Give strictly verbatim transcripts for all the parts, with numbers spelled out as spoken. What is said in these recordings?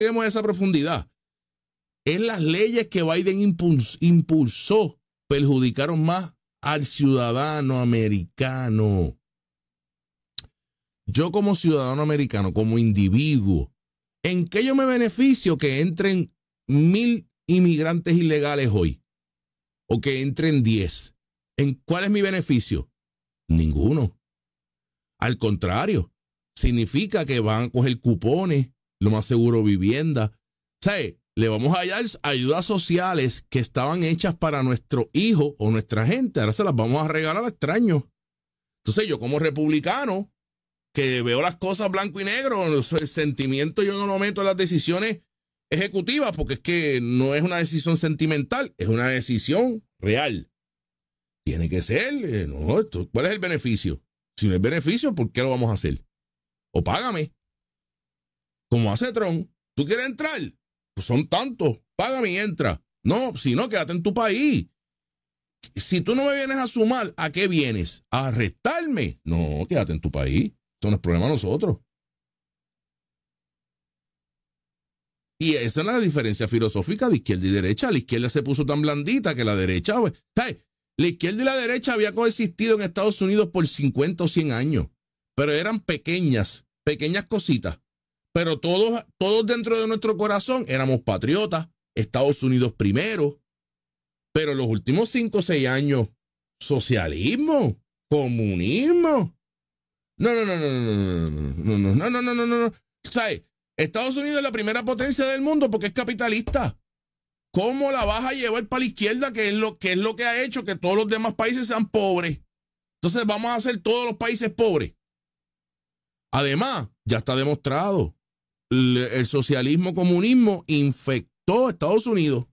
lleguemos a esa profundidad. Es las leyes que Biden impuls, impulsó perjudicaron más al ciudadano americano. Yo como ciudadano americano, como individuo, ¿en qué yo me beneficio que entren mil inmigrantes ilegales hoy? O que entren diez. ¿En cuál es mi beneficio? Ninguno. Al contrario, significa que van a coger cupones, lo más seguro vivienda. O sea, le vamos a dar ayudas sociales que estaban hechas para nuestro hijo o nuestra gente. Ahora se las vamos a regalar a extraños. Entonces yo como republicano, que veo las cosas blanco y negro, el sentimiento yo no lo meto en las decisiones ejecutivas porque es que no es una decisión sentimental, es una decisión real. Tiene que ser, no, esto, ¿cuál es el beneficio? Si no hay beneficio, ¿por qué lo vamos a hacer? O págame. Como hace Trump. ¿Tú quieres entrar? Pues son tantos. Págame y entra. No, si no, quédate en tu país. Si tú no me vienes a sumar, ¿a qué vienes? ¿A arrestarme? No, quédate en tu país. Esto no es problema de nosotros. Y esa es la diferencia filosófica de izquierda y derecha. La izquierda se puso tan blandita que la derecha, pues, ¿sabes? La izquierda y la derecha había coexistido en Estados Unidos por cincuenta o cien años, pero eran pequeñas, pequeñas cositas. Pero todos, todos dentro de nuestro corazón éramos patriotas, Estados Unidos primero. Pero en los últimos cinco o seis años, socialismo, comunismo. No, no, no, no, no, no, no, no, no, no, no, no, no. ¿Sabes? Estados Unidos es la primera potencia del mundo porque es capitalista. ¿Cómo la vas a llevar para la izquierda, que es lo que es lo que ha hecho que todos los demás países sean pobres? Entonces vamos a hacer todos los países pobres. Además, ya está demostrado, el, el socialismo comunismo infectó a Estados Unidos.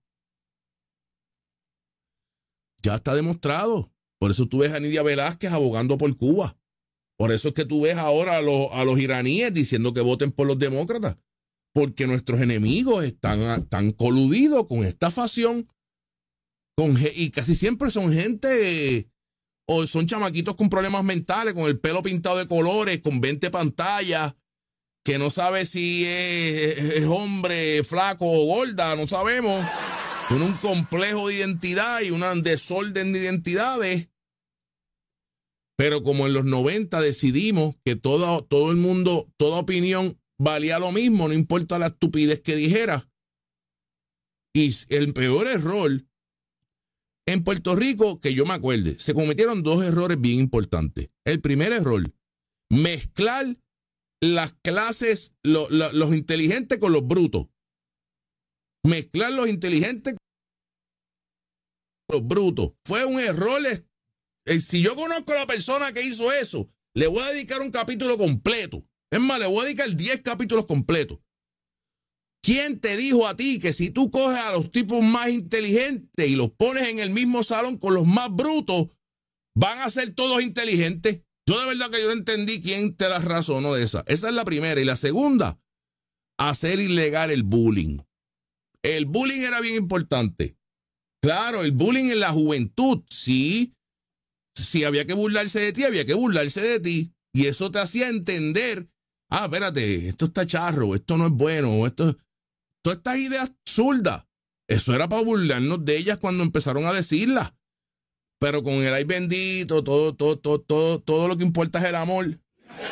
Ya está demostrado. Por eso tú ves a Nidia Velázquez abogando por Cuba. Por eso es que tú ves ahora a los, a los iraníes diciendo que voten por los demócratas. Porque nuestros enemigos están, están coludidos con esta facción. Con, y casi siempre son gente, o son chamaquitos con problemas mentales, con el pelo pintado de colores, con veinte pantallas, que no sabe si es, es hombre, flaco o gorda, no sabemos. Con un complejo de identidad y un desorden de identidades. Pero como en los noventa decidimos que todo, todo el mundo, toda opinión valía lo mismo, no importa la estupidez que dijera. Y el peor error, en Puerto Rico, que yo me acuerde, se cometieron dos errores bien importantes. El primer error, mezclar las clases, lo, lo, los inteligentes con los brutos. Mezclar los inteligentes con los brutos. Fue un error. Si yo conozco a la persona que hizo eso, le voy a dedicar un capítulo completo. Es más, le voy a dedicar diez capítulos completos. ¿Quién te dijo a ti que si tú coges a los tipos más inteligentes y los pones en el mismo salón con los más brutos, van a ser todos inteligentes? Yo de verdad que yo no entendí quién te da razón o no de esa. Esa es la primera. Y la segunda, hacer ilegal el bullying. El bullying era bien importante. Claro, el bullying en la juventud, sí. Si había que burlarse de ti, había que burlarse de ti. Y eso te hacía entender, ah, espérate, esto está charro, esto no es bueno, esto, todas estas ideas absurdas. Eso era para burlarnos de ellas cuando empezaron a decirlas. Pero con el ay bendito, todo, todo, todo, todo, todo lo que importa es el amor.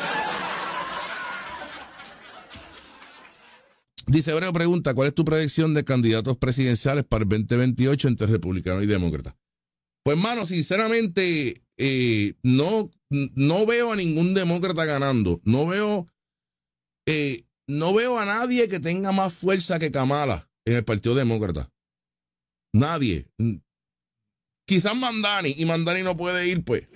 Dice Hebreo, pregunta, ¿cuál es tu predicción de candidatos presidenciales para el veinte veintiocho entre republicanos y demócratas? Pues, mano, sinceramente, eh, no, no veo a ningún demócrata ganando. No veo, eh, no veo a nadie que tenga más fuerza que Kamala en el Partido Demócrata. Nadie. Quizás Mandani, y Mandani no puede ir, pues.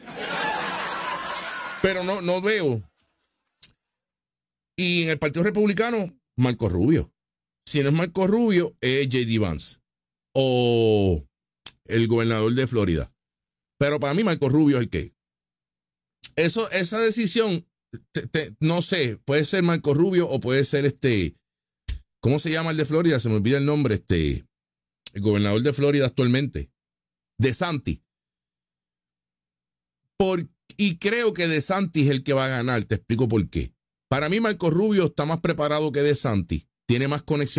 Pero no, no veo. Y en el Partido Republicano, Marco Rubio. Si no es Marco Rubio, es J D Vance. O el gobernador de Florida. Pero para mí Marco Rubio es el que. Eso, esa decisión, te, te, no sé, puede ser Marco Rubio o puede ser este, ¿cómo se llama el de Florida? Se me olvida el nombre, este, el gobernador de Florida actualmente, DeSantis. Por, y creo que DeSantis es el que va a ganar, te explico por qué. Para mí Marco Rubio está más preparado que DeSantis, tiene más conexión